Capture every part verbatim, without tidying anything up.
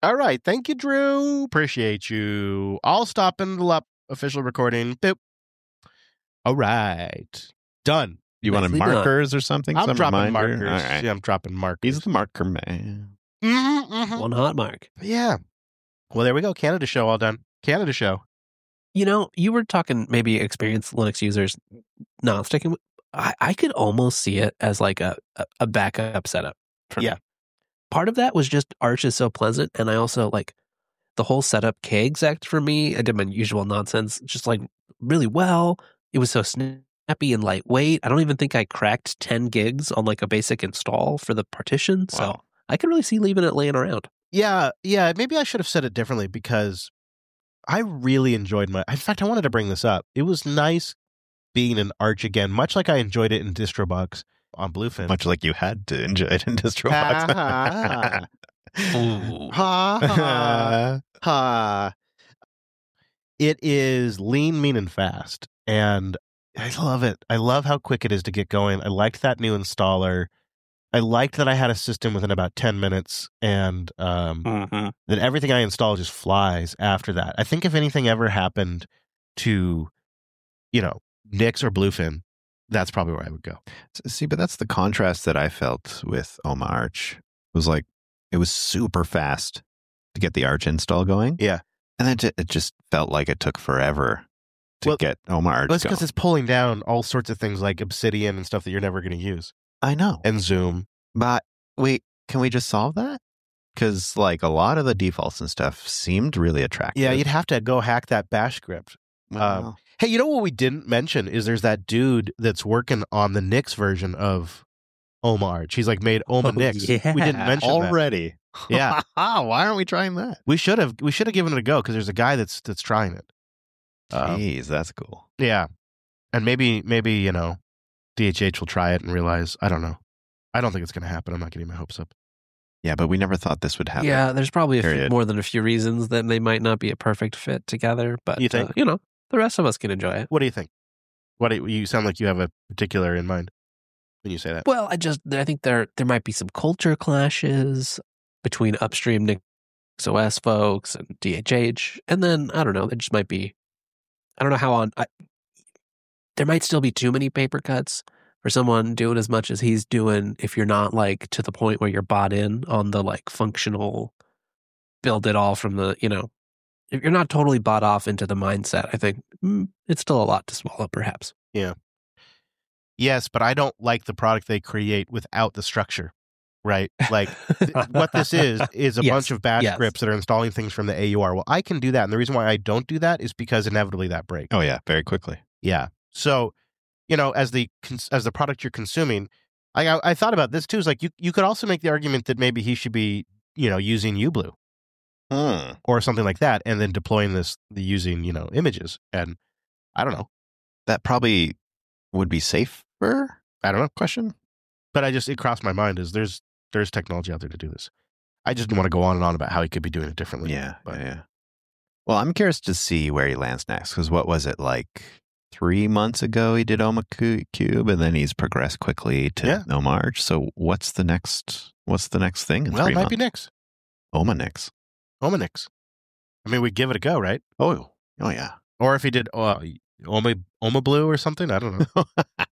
All right. Thank you, Drew. Appreciate you. I'll stop in the up official recording. Boop. All right. Done. You wanted Nicely done. markers or something? I'm Some dropping reminder? markers. All right. Yeah, I'm dropping markers. He's the marker man. Mm-hmm, mm-hmm. One hot mark. Yeah. Well, there we go. Canada show all done. Canada show. You know, you were talking maybe experienced Linux users not sticking with. I, I could almost see it as like a, a, a backup setup. For Yeah. me. Part of that was just Arch is so pleasant. And I also like the whole setup K-exec for me. I did my usual nonsense just like really well. It was so snappy and lightweight. I don't even think I cracked ten gigs on like a basic install for the partition. So Wow. I could really see leaving it laying around. Yeah. Yeah. Maybe I should have said it differently because I really enjoyed my. In fact, I wanted to bring this up. It was nice being in Arch again, much like I enjoyed it in DistroBox on Bluefin. Much like you had to enjoy it in DistroBox. Ha, Ooh. ha, ha, ha. It is lean, mean, and fast. And I love it. I love how quick it is to get going. I liked that new installer. I liked that I had a system within about ten minutes and um, Mm-hmm. that everything I install just flies after that. I think if anything ever happened to, you know, Nix or Bluefin, that's probably where I would go. See, but that's the contrast that I felt with Oma Arch. It was like, it was super fast to get the Arch install going. Yeah. And then it, it just felt like it took forever to Well, get Oma Arch That's going. because it's pulling down all sorts of things like Obsidian and stuff that you're never going to use. I know. And Zoom. But wait, can we just solve that? Because like a lot of the defaults and stuff seemed really attractive. Yeah, you'd have to go hack that bash script. Well, Um, hey, you know what we didn't mention is there's that dude that's working on the Nix version of Oma Arch. He's like made Oma Oh, Nix. yeah. We didn't mention that. already. Yeah. Why aren't we trying that? We should have. We should have given it a go because there's a guy that's that's trying it. Um, Jeez, that's cool. yeah, and maybe maybe you know, D H H will try it and realize I don't know. I don't think it's going to happen. I'm not getting my hopes up. Yeah, but we never thought this would happen. Yeah, there's probably a few, Period. more than a few reasons that they might not be a perfect fit together. But You think? uh, you know, the rest of us can enjoy it. What do you think? What do you, you sound like you have a particular in mind when you say that? Well, I just I think there there might be some culture clashes between upstream Nix O S folks and D H H, and then I don't know. There just might be. I don't know how on. I, there might still be too many paper cuts for someone doing as much as he's doing. If you're not like to the point where you're bought in on the like functional, build it all from the you know, if you're not totally bought off into the mindset, I think mm, it's still a lot to swallow. Perhaps. Yes, but I don't like the product they create without the structure. Right? Like th- what this is is a Yes, bunch of bash yes. scripts that are installing things from the A U R. Well, I can do that, and the reason why I don't do that is because inevitably that breaks. Oh yeah, very quickly. Yeah. So, you know, as the cons- as the product you're consuming, I I, I thought about this too. Is like you you could also make the argument that maybe he should be you know using uBlue Hmm. or something like that, and then deploying this the using you know images. And I don't know, That probably would be safer. I don't know, Question. but I just it crossed my mind is there's there's technology out there to do this. I just didn't want to go on and on about how he could be doing it differently. Yeah, but yeah, yeah. Well, I'm curious to see where he lands next because what was it like three months ago? He did Oma Cu- Cube, and then he's progressed quickly to Yeah. Oma Arch. So what's the next? What's the next thing? In well, three it might months? be Nix, Oma Nix. Omanix. I mean, we'd give it a go, right? Oh, oh yeah. Or if he did uh, Oma Oma Blue or something, I don't know.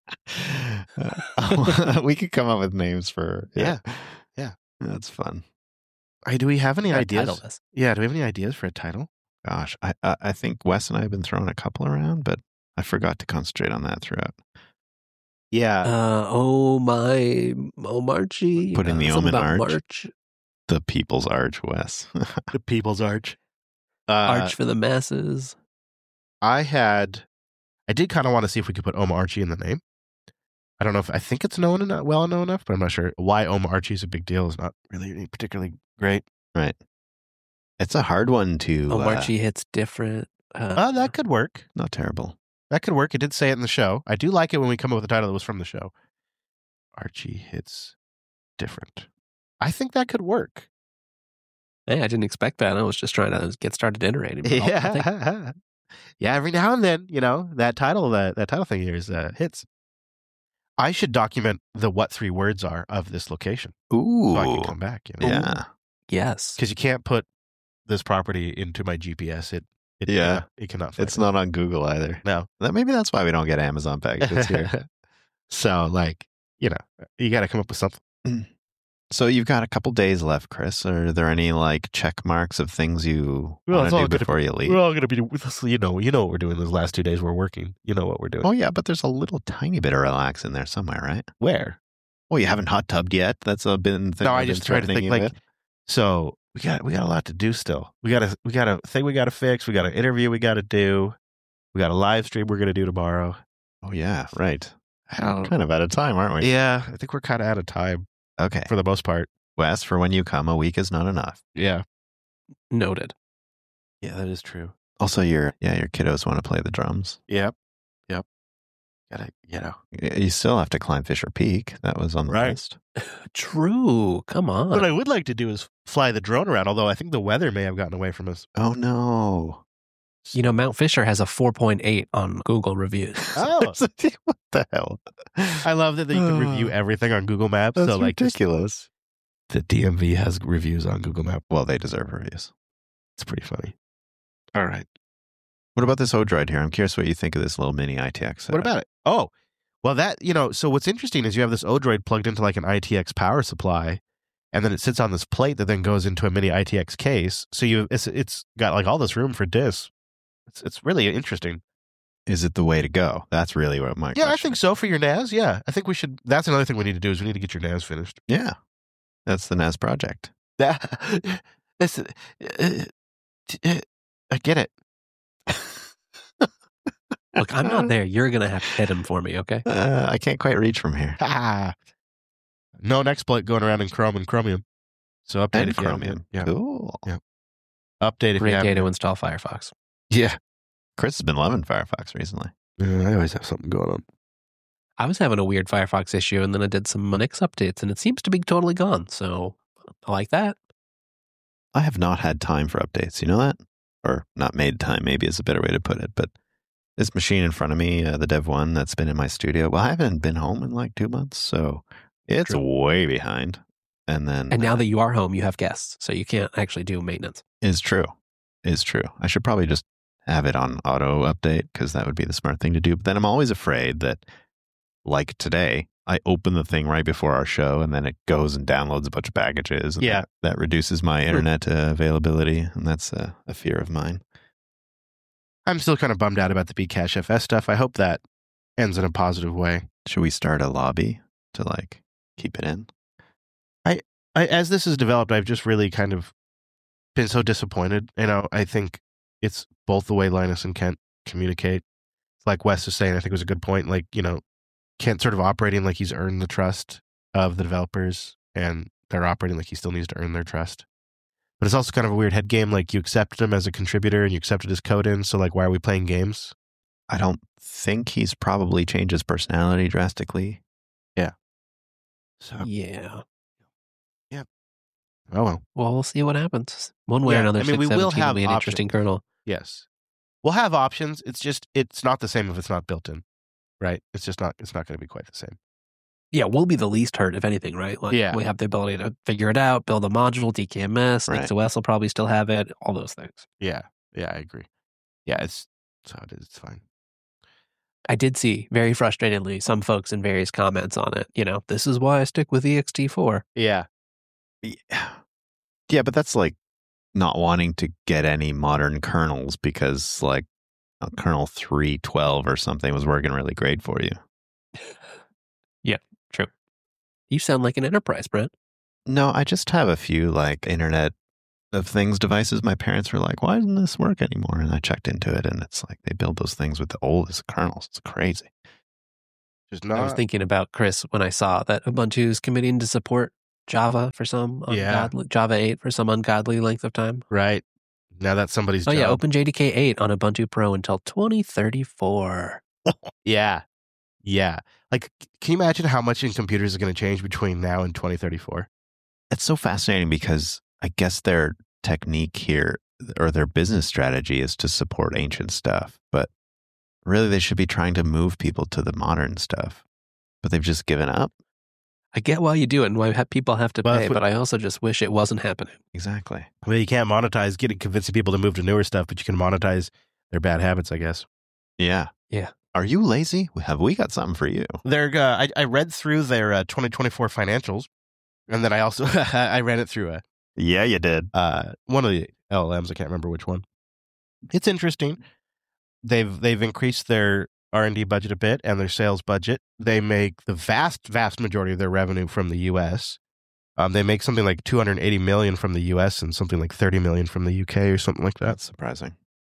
We could come up with names for Yeah. Yeah. That's fun. Hey, do we have any Gotta ideas? title this. Yeah, do we have any ideas for a title? Gosh, I I I think Wes and I have been throwing a couple around, but I forgot to concentrate on that throughout. Yeah. Uh, oh my, oh Marchie. Putting the uh, Om something in about Arch. March, The People's Arch, Wes. the People's Arch. Uh, Arch for the masses. I had, I did kind of want to see if we could put Oma Archie in the name. I don't know if, I think it's known enough, well known enough, but I'm not sure. Why Oma Archie is a big deal is not really particularly great. Right. It's a hard one to. Oh uh, Marchie hits different. Uh, Uh, that could work. not terrible. That could work. It did say it in the show. I do like it when we come up with a title that was from the show. Archie hits different. I think that could work. hey, I didn't expect that. I was just trying to get started iterating. but I'll- I think- Yeah. Yeah, every now and then, you know, that title, that, that title thing here is uh, hits. I should document the what three words are of this location Ooh. so I can come back, you know? Yeah. yes. Because you can't put this property into my G P S, it, it Yeah. uh, it cannot find It's it. not on Google either. No. That, maybe that's why we don't get Amazon packages here. So, like, you know, you got to come up with something. So you've got a couple days left, Chris. Are there any like check marks of things you Well, want it's to all do gonna before you leave? We're all going to be, you know, you know what we're doing those last two days. We're working. You know what we're doing. Oh yeah, but there's a little tiny bit of relax in there somewhere, right? Where? Oh, you haven't hot tubbed yet? That's a been thing. No, I I've been just try to threatening think you like, with. so we got we got a lot to do still. We got a we got a thing we got to fix. We got an interview we got to do. We got a live stream we're going to do tomorrow. Oh yeah, right. I don't, Kind of out of time, aren't we? yeah, I think we're kind of out of time Okay. for the most part. Wes, for when you come, a week is not enough. Yeah, Noted. yeah, that is true. Also, your yeah, your kiddos want to play the drums. Yep, yep. Gotta, you know. Y- You still have to climb Fisher Peak. That was on the Right. list. True. Come on. What I would like to do is fly the drone around. Although I think the weather may have gotten away from us. Oh no! You know, Mount Fisher has a four point eight on Google reviews. Oh, what the hell? I love that, that you can review everything on Google Maps. That's so like just- ridiculous. the D M V has reviews on Google Maps. Well, they deserve reviews. It's pretty funny. All right. What about this Odroid here? I'm curious what you think of this little mini I T X. What about it? Oh, well, that, you know, so what's interesting is you have this Odroid plugged into like an I T X power supply, and then it sits on this plate that then goes into a mini I T X case. So you, it's it's got like all this room for discs. It's it's really interesting. Is it the way to go? That's really what my Yeah, I question think is. so for your N A S. Yeah, I think we should. That's another thing we need to do is we need to get your N A S finished. Yeah, that's the N A S project. That, that's, uh, uh, I get it. Look, I'm not there. You're going to have to hit him for me, okay? Uh, I can't quite reach from here. Ah. No exploit going around in Chrome and Chromium. So update And if you haven't Chromium. yet. Yeah. Cool. Yeah. Update if Great you day haven't to yet. install Firefox. Yeah. Chris has been loving Firefox recently. Yeah, I always have something going on. I was having a weird Firefox issue, and then I did some Nix updates, and it seems to be totally gone. So I like that. I have not had time for updates. You know that? Or not made time, maybe is a better way to put it. But this machine in front of me, uh, the Dev one that's been in my studio, well, I haven't been home in like two months. So it's True. way behind. And then. And now that you are home, you have guests, so you can't actually do maintenance. Is true. Is true. I should probably just have it on auto update because that would be the smart thing to do. But then I'm always afraid that, like today, I open the thing right before our show and then it goes and downloads a bunch of packages. And Yeah. That, that reduces my internet uh, availability. And that's uh, a fear of mine. I'm still kind of bummed out about the Bcache F S stuff. I hope that ends in a positive way. Should we start a lobby to like keep it in? I, as this is developed, I've just really kind of been so disappointed. You know, I think it's both the way Linus and Kent communicate. Like Wes was saying, I think it was a good point. Like, you know, Kent sort of operating like he's earned the trust of the developers, and they're operating like he still needs to earn their trust. But it's also kind of a weird head game. Like, you accepted him as a contributor and you accepted his code in. So, like, why are we playing games? I don't think he's probably changed his personality drastically. So, Yeah. oh well. Well, we'll see what happens. One way Yeah, or another, I mean, we six will seventeen have be an interesting options. kernel. Yes. We'll have options. It's just, it's not the same if it's not built in, right? It's just not, it's not going to be quite the same. Yeah, we'll be the least hurt, if anything, right? Like, Yeah. we have the ability to figure it out, build a module, D K M S, Right. NixOS will probably still have it, all those things. Yeah. Yeah, I agree. Yeah, it's, it's how it is. It's fine. I did see, very frustratedly, some folks in various comments on it. You know, this is why I stick with E X T four. Yeah. Yeah. Yeah, but that's like not wanting to get any modern kernels because like uh, kernel three twelve or something was working really great for you. True. You sound like an enterprise, Brent. No, I just have a few like Internet of Things devices. My parents were like, why doesn't this work anymore? And I checked into it and it's like they build those things with the oldest kernels. It's crazy. Just I was not. thinking about Chris when I saw that Ubuntu is committing to support Java for some Yeah. ungodly, Java eight for some ungodly length of time. Right. Now that's somebody's Oh, job. yeah, OpenJDK eight on Ubuntu Pro until twenty thirty-four. Yeah. Yeah. Like, can you imagine how much in computers is going to change between now and twenty thirty-four? It's so fascinating because I guess their technique here or their business strategy is to support ancient stuff, but really they should be trying to move people to the modern stuff, but they've just given up. I get why you do it and why people have to Well, pay, that's what- but I also just wish it wasn't happening. Exactly. Well, you can't monetize getting convincing people to move to newer stuff, but you can monetize their bad habits, I guess. Yeah. Yeah. Are you lazy? Have we got something for you? They're, uh, I, I read through their uh, twenty twenty-four financials, and then I also I ran it through a, Yeah, you did. uh, one of the L L Ms. I can't remember which one. It's interesting. They've they've increased their R and D budget a bit and their sales budget. They make the vast, vast majority of their revenue from the U S. Um, they make something like two hundred eighty million dollars from the U S and something like thirty million dollars from the U K or something like that. That's surprising.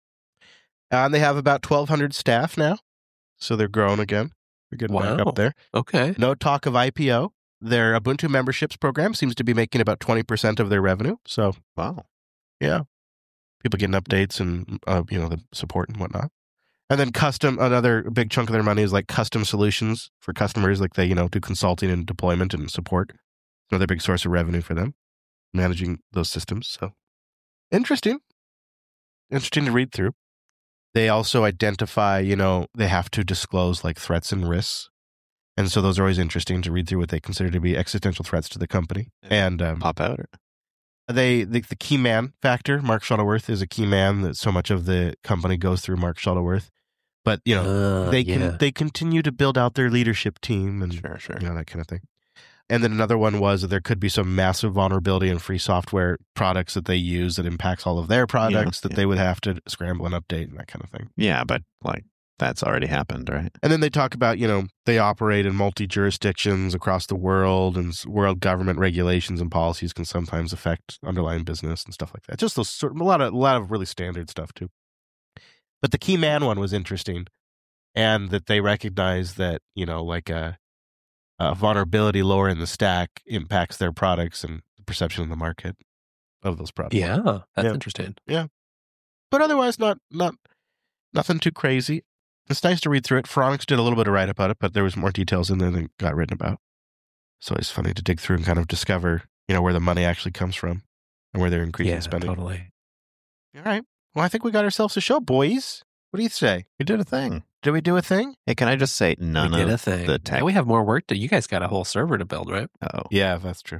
Uh, and they have about twelve hundred staff now, so they're growing again. They're getting back Wow. up there. Okay. No talk of I P O. Their Ubuntu memberships program seems to be making about twenty percent of their revenue. So, Wow. yeah, people getting updates and, uh, you know, the support and whatnot. And then custom, another big chunk of their money is like custom solutions for customers. Like they, you know, do consulting and deployment and support. Another big source of revenue for them, managing those systems. So interesting. Interesting to read through. They also identify, you know, they have to disclose like threats and risks. And so those are always interesting to read through what they consider to be existential threats to the company. And um, Pop out. Or... they the, the key man factor, Mark Shuttleworth is a key man that so much of the company goes through Mark Shuttleworth. But, you know, Uh, they yeah. can they continue to build out their leadership team and Sure, sure. you know, that kind of thing. And then another one was that there could be some massive vulnerability in free software products that they use that impacts all of their products that yeah. they would have to scramble and update and that kind of thing. Yeah, but like that's already happened, right? And then they talk about, you know, they operate in multi-jurisdictions across the world, and s- world government regulations and policies can sometimes affect underlying business and stuff like that. Just those sort a lot of a lot of really standard stuff too. But the key man one was interesting, and that they recognize that, you know, like a, a vulnerability lower in the stack impacts their products and the perception in the market of those products. Yeah. That's Yeah. interesting. But otherwise, not not nothing too crazy. It's nice to read through it. Phoronix did a little bit of write up about it, but there was more details in there than got written about. So it's funny to dig through and kind of discover, you know, where the money actually comes from and where they're increasing Yeah, spending. totally. All right. Well, I think we got ourselves a show, boys. What do you say? We did a thing. Did we do a thing? Hey, can I just say none we did of a thing. the tech? Now we have more work to. You guys got a whole server to build, right? Oh, Yeah, that's true.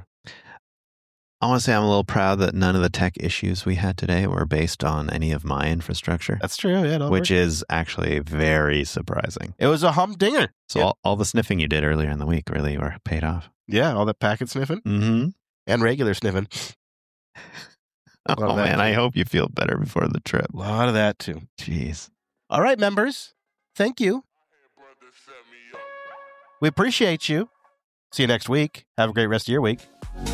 I want to say I'm a little proud that none of the tech issues we had today were based on any of my infrastructure, That's true. Yeah, it all which worked. is actually very surprising. It was a humdinger. So Yeah. all, all the sniffing you did earlier in the week really were paid off. Yeah, all that packet sniffing Mm-hmm. and regular sniffing. Oh, Love that man, I too. hope you feel better before the trip. A lot of that too. Jeez. All right, members. Thank you. We appreciate you. See you next week. Have a great rest of your week.